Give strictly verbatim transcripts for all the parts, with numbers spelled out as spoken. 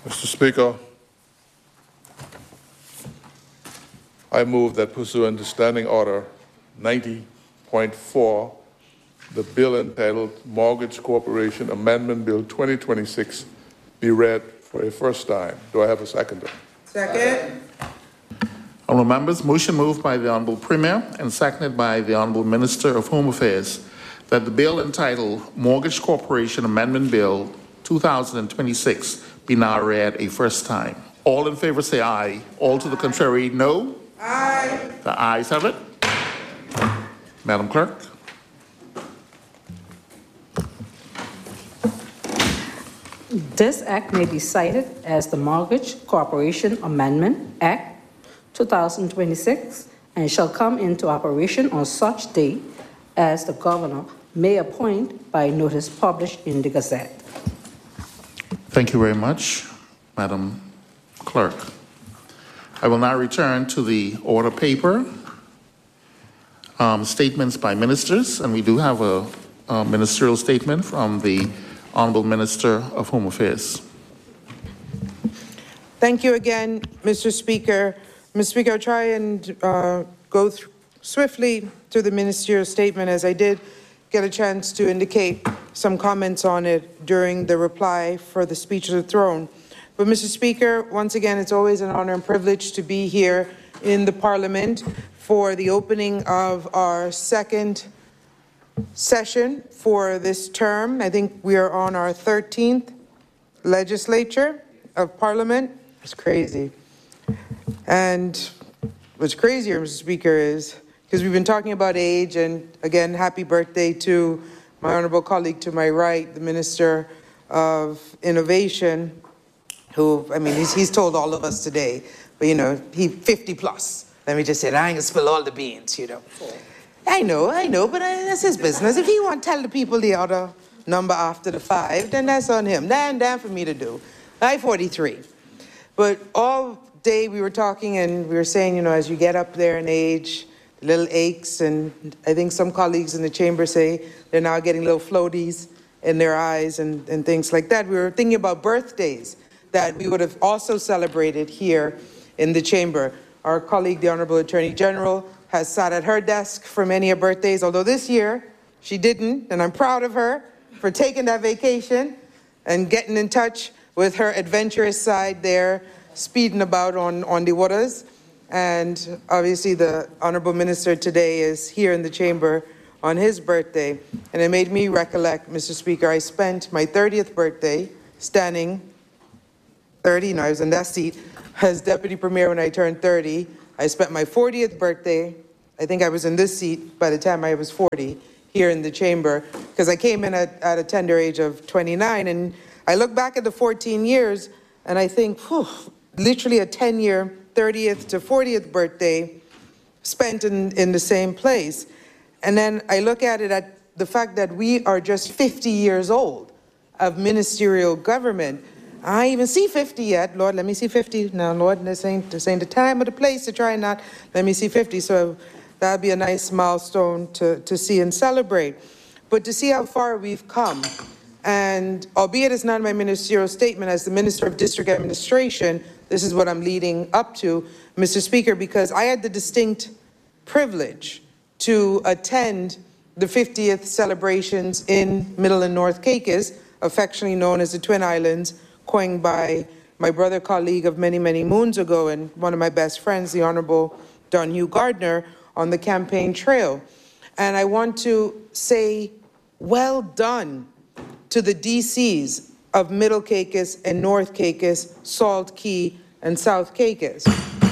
Mister Speaker, I move that pursuant to Standing Order ninety point four, the bill entitled Mortgage Corporation Amendment Bill twenty twenty-six be read for a first time. Do I have a seconder? Second. Honourable members, motion moved by the Honourable Premier and seconded by the Honourable Minister of Home Affairs that the bill entitled Mortgage Corporation Amendment Bill two thousand twenty-six be now read a first time. All in favor say aye. All to the contrary, no. Aye. The ayes have it. Madam Clerk. This act may be cited as the Mortgage Corporation Amendment Act two thousand twenty-six and shall come into operation on such date as the governor may appoint by notice published in the Gazette. Thank you very much, Madam Clerk. I will now return to the order paper, um, statements by ministers, and we do have a, a ministerial statement from the Honourable Minister of Home Affairs. Thank you again, Mister Speaker. Mister Speaker, I'll try and uh, go th swiftly through the ministerial statement, as I did get a chance to indicate some comments on it during the reply for the speech of the throne. But Mister Speaker, once again, it's always an honor and privilege to be here in the Parliament for the opening of our second session for this term. I think we are on our thirteenth legislature of Parliament. It's crazy. And what's crazier, Mister Speaker, is because we've been talking about age, and again, happy birthday to my honorable colleague to my right, the Minister of Innovation, who, I mean, he's, he's told all of us today, but you know, he fifty plus. Let me just say, I ain't gonna spill all the beans, you know. I know, I know, but I, that's his business. If he want to tell the people the other number after the five, then that's on him. Damn, damn for me to do. I forty-three. But all day we were talking and we were saying, you know, as you get up there in age, little aches, and I think some colleagues in the chamber say they're now getting little floaties in their eyes and, and things like that. We were thinking about birthdays that we would have also celebrated here in the chamber. Our colleague, the Honorable Attorney General, has sat at her desk for many a birthdays, although this year she didn't, and I'm proud of her for taking that vacation and getting in touch with her adventurous side there, speeding about on, on the waters. And obviously the Honorable Minister today is here in the chamber on his birthday. And it made me recollect, Mister Speaker, I spent my thirtieth birthday standing thirty, no, I was in that seat, as Deputy Premier when I turned thirty. I spent my fortieth birthday, I think I was in this seat by the time I was forty, here in the chamber, because I came in at, at a tender age of twenty-nine. And I look back at the fourteen years and I think, whew, literally a ten year, thirtieth to fortieth birthday spent in, in the same place. And then I look at it at the fact that we are just fifty years old of ministerial government. I even see fifty yet. Lord, let me see fifty. Now, Lord, this ain't, this ain't the time or the place to try and not. Let me see fifty. So that'd be a nice milestone to, to see and celebrate. But to see how far we've come, and albeit it's not my ministerial statement, as the Minister of District Administration, this is what I'm leading up to, Mister Speaker, because I had the distinct privilege to attend the fiftieth celebrations in Middle and North Caicos, affectionately known as the Twin Islands, coined by my brother colleague of many, many moons ago, and one of my best friends, the Honorable Don Hugh Gardner, on the campaign trail. And I want to say, well done to the D Cs of Middle Caicos and North Caicos, Salt Key, and South Caicos.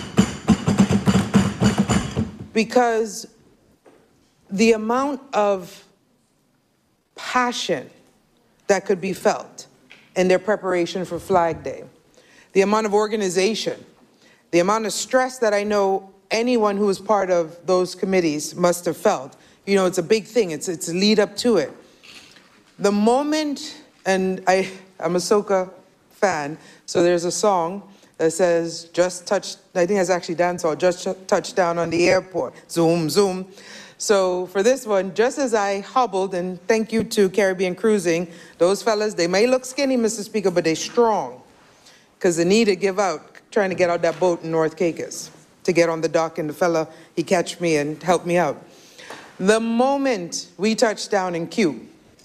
Because the amount of passion that could be felt in their preparation for Flag Day, the amount of organization, the amount of stress that I know anyone who was part of those committees must have felt. You know, it's a big thing. It's, it's a lead up to it. The moment, and I, I'm a soca fan, so there's a song that says, just touch, I think that's actually dancehall, just touched down on the airport, zoom, zoom. So for this one, just as I hobbled, and thank you to Caribbean Cruising, those fellas, they may look skinny, Mister Speaker, but they're strong. because the knee to give out, trying to get out that boat in North Caicos to get on the dock, and the fella, he catch me and helped me out. The moment we touched down in Q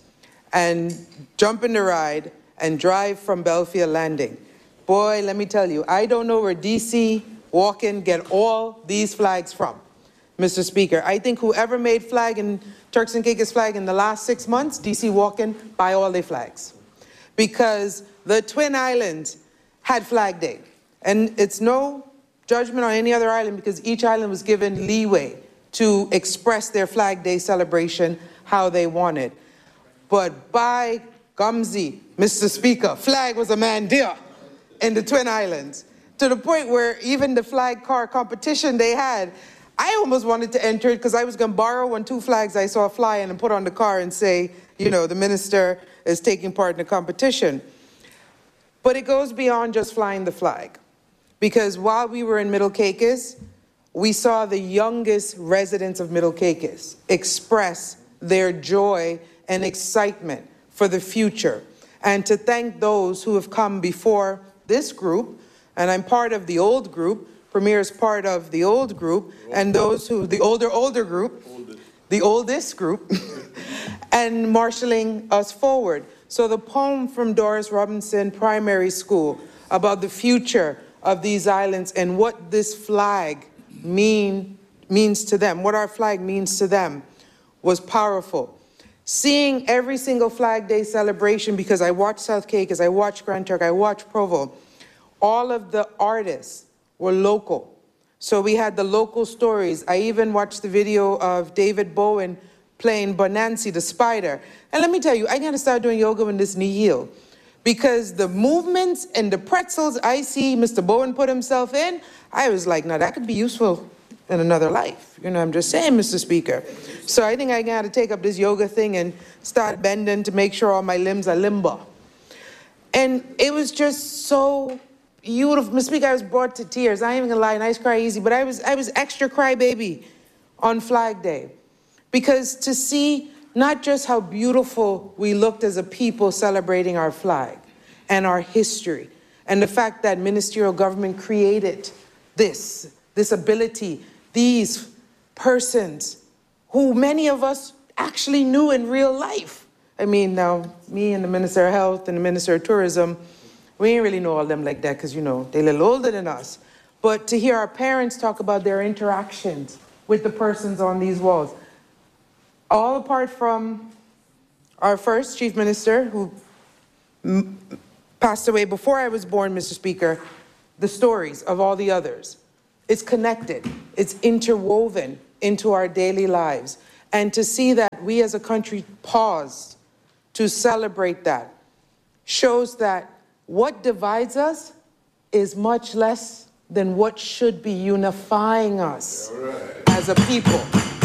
and jump in the ride and drive from Belfield Landing, boy, let me tell you, I don't know where D C Walken get all these flags from, Mister Speaker. I think whoever made flag in Turks and Caicos flag in the last six months, D C Walken, buy all their flags. Because the Twin Islands had Flag Day. And it's no judgment on any other island, because each island was given leeway to express their Flag Day celebration how they wanted. But by Gumsy, Mister Speaker, flag was a man dear in the Twin Islands, to the point where even the flag car competition they had, I almost wanted to enter it because I was going to borrow one, two flags I saw flying and put on the car and say, you know, the minister is taking part in the competition. But it goes beyond just flying the flag. Because while we were in Middle Caicos, we saw the youngest residents of Middle Caicos express their joy and excitement for the future. And to thank those who have come before this group, and I'm part of the old group, Premier is part of the old group, and those who, the older, older group, oldest. the oldest group, and marshaling us forward. So the poem from Doris Robinson Primary School about the future of these islands and what this flag mean, means to them, what our flag means to them, was powerful. Seeing every single Flag Day celebration, because I watched South Caicos, I watched Grand Turk, I watched Provo, all of the artists were local. So we had the local stories. I even watched the video of David Bowen playing Bonanzi the spider. And let me tell you, I gotta start doing yoga when this knee healed. Because the movements and the pretzels I see Mister Bowen put himself in, I was like, now that could be useful in another life. You know, I'm just saying, Mister Speaker. So I think I gotta take up this yoga thing and start bending to make sure all my limbs are limber. And it was just so beautiful. Mister Speaker, I was brought to tears. I ain't even gonna lie, nice cry easy, but I was, I was extra crybaby on Flag Day. Because to see not just how beautiful we looked as a people celebrating our flag and our history, and the fact that ministerial government created this, this ability, these persons who many of us actually knew in real life. I mean, now, me and the Minister of Health and the Minister of Tourism, we ain't really know all of them like that because, you know, they're a little older than us. But to hear our parents talk about their interactions with the persons on these walls, all apart from our first Chief Minister, who m passed away before I was born, Mister Speaker, the stories of all the others. It's connected. It's interwoven into our daily lives. And to see that we as a country paused to celebrate that shows that what divides us is much less than what should be unifying us as a people.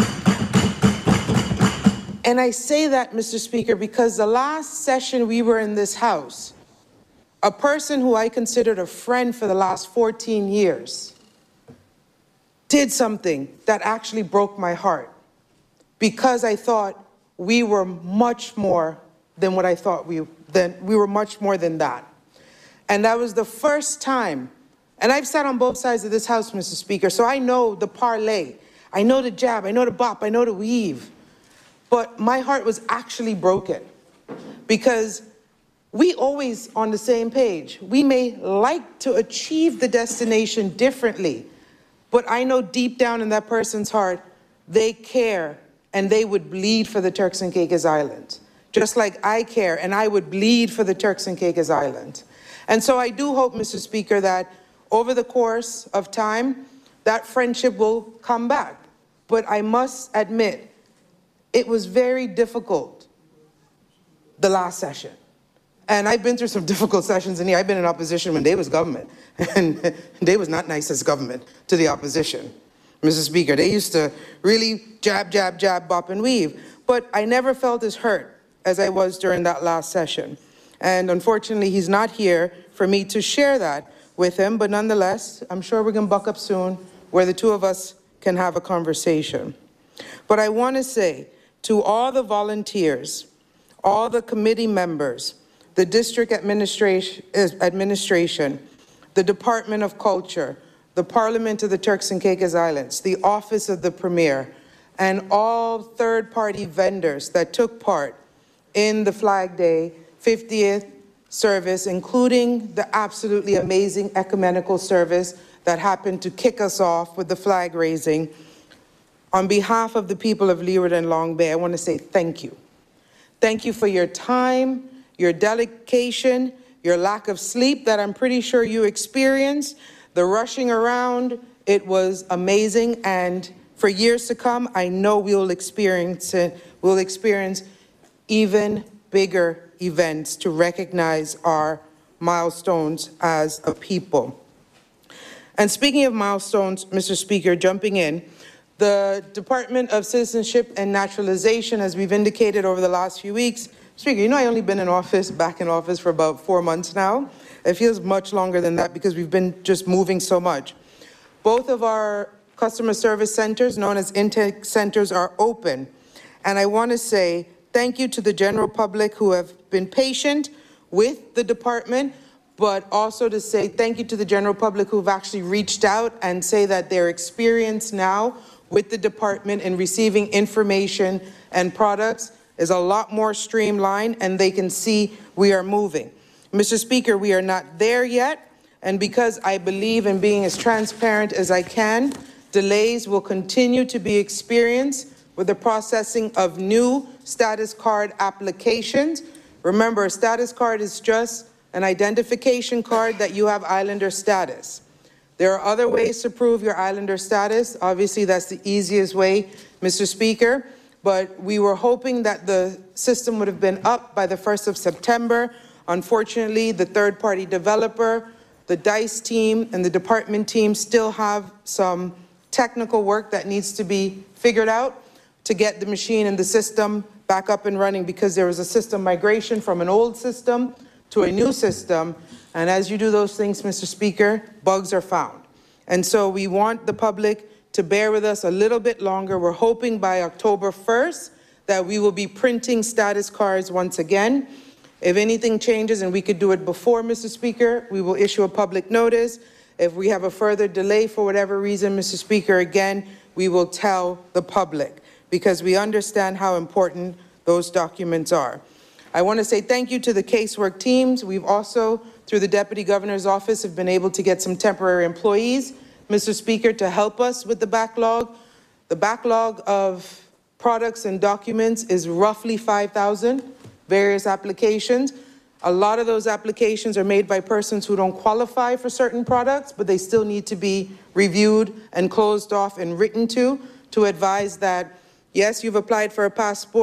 And I say that, Mister Speaker, because the last session we were in this House, a person who I considered a friend for the last fourteen years did something that actually broke my heart, because I thought we were much more than what I thought we, than, we were much more than that. And that was the first time, and I've sat on both sides of this House, Mister Speaker, so I know the parlay, I know the jab, I know the bop, I know the weave. But my heart was actually broken because we always on the same page. We may like to achieve the destination differently, but I know deep down in that person's heart, they care and they would bleed for the Turks and Caicos Islands, just like I care and I would bleed for the Turks and Caicos Islands. And so I do hope, Mister Speaker, that over the course of time, that friendship will come back. But I must admit, it was very difficult the last session. And I've been through some difficult sessions in here. I've been in opposition when they was government. And they was not nice as government to the opposition. Mister Speaker, they used to really jab, jab, jab, bop, and weave. But I never felt as hurt as I was during that last session. And unfortunately, he's not here for me to share that with him. But nonetheless, I'm sure we're going to buck up soon where the two of us can have a conversation. But I want to say to all the volunteers, all the committee members, the district administration, administration, the Department of Culture, the Parliament of the Turks and Caicos Islands, the Office of the Premier, and all third-party vendors that took part in the Flag Day fiftieth service, including the absolutely amazing ecumenical service that happened to kick us off with the flag raising. On behalf of the people of Leeward and Long Bay, I want to say thank you. Thank you for your time, your dedication, your lack of sleep that I'm pretty sure you experienced, the rushing around. It was amazing, and for years to come, I know we'll experience it. We'll experience even bigger events to recognize our milestones as a people. And speaking of milestones, Mister Speaker, jumping in, the Department of Citizenship and Naturalization, as we've indicated over the last few weeks, Speaker, you know I only been in office, back in office for about four months now. It feels much longer than that because we've been just moving so much. Both of our customer service centers, known as intake centers, are open. And I want to say thank you to the general public who have been patient with the department, but also to say thank you to the general public who've actually reached out and say that their experience now with the department in receiving information and products is a lot more streamlined, and they can see we are moving. Mister Speaker, we are not there yet, and because I believe in being as transparent as I can, delays will continue to be experienced with the processing of new status card applications. Remember, a status card is just an identification card that you have islander status. There are other ways to prove your islander status. Obviously, that's the easiest way, Mister Speaker, but we were hoping that the system would have been up by the first of September. Unfortunately, the third-party developer, the DICE team, and the department team still have some technical work that needs to be figured out to get the machine and the system back up and running, because there was a system migration from an old system to a new system. And as you do those things, Mister Speaker, bugs are found. And so we want the public to bear with us a little bit longer. We're hoping by October first that we will be printing status cards once again. If anything changes and we could do it before, Mister Speaker, we will issue a public notice. If we have a further delay for whatever reason, Mister Speaker, again, we will tell the public, because we understand how important those documents are. I want to say thank you to the casework teams. We've also, through the Deputy Governor's Office, have been able to get some temporary employees, Mister Speaker, to help us with the backlog. The backlog of products and documents is roughly five thousand various applications. A lot of those applications are made by persons who don't qualify for certain products, but they still need to be reviewed and closed off and written to, to advise that, yes, you've applied for a passport,